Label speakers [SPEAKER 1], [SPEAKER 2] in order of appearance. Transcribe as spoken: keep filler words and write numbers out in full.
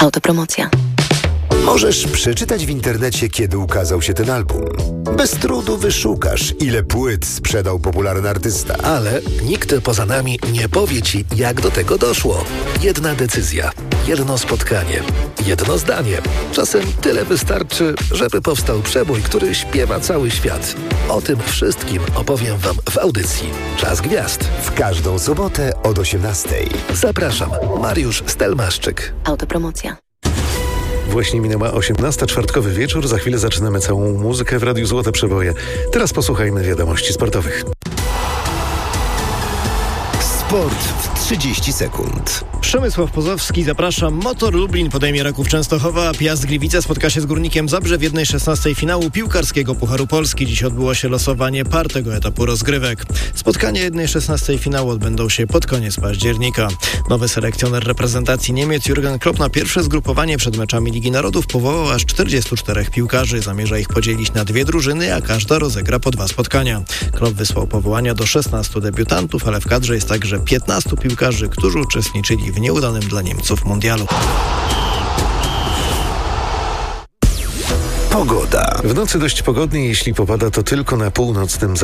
[SPEAKER 1] Autopromocja.
[SPEAKER 2] Możesz przeczytać w internecie, kiedy ukazał się ten album. Bez trudu wyszukasz, ile płyt sprzedał popularny artysta.
[SPEAKER 3] Ale nikt poza nami nie powie Ci, jak do tego doszło. Jedna decyzja, jedno spotkanie, jedno zdanie. Czasem tyle wystarczy, żeby powstał przebój, który śpiewa cały świat. O tym wszystkim opowiem Wam w audycji Czas Gwiazd.
[SPEAKER 2] W każdą sobotę od osiemnastej.
[SPEAKER 3] Zapraszam, Mariusz Stelmaszczyk.
[SPEAKER 1] Autopromocja.
[SPEAKER 4] Właśnie minęła osiemnasta, czwartkowy wieczór. Za chwilę zaczynamy całą muzykę w Radiu Złote Przeboje. Teraz posłuchajmy wiadomości sportowych.
[SPEAKER 2] Sport w trzydzieści sekund.
[SPEAKER 5] Przemysław Pozowski, zapraszam. Motor Lublin podejmie Raków Częstochowa, a Piast Gliwice spotka się z Górnikiem Zabrze w jednej szesnastej finału piłkarskiego Pucharu Polski. Dziś odbyło się losowanie partego etapu rozgrywek. Spotkania jednej szesnastej finału odbędą się pod koniec października. Nowy selekcjoner reprezentacji Niemiec Jurgen Klopp na pierwsze zgrupowanie przed meczami Ligi Narodów powołał aż czterdziestu czterech piłkarzy. Zamierza ich podzielić na dwie drużyny, a każda rozegra po dwa spotkania. Klopp wysłał powołania do szesnastu debiutantów, ale w kadrze jest także piętnastu piłkarzy, którzy uczestniczyli w nieudanym dla Niemców mundialu.
[SPEAKER 2] Pogoda.
[SPEAKER 4] W nocy dość pogodnie, jeśli popada to tylko na północnym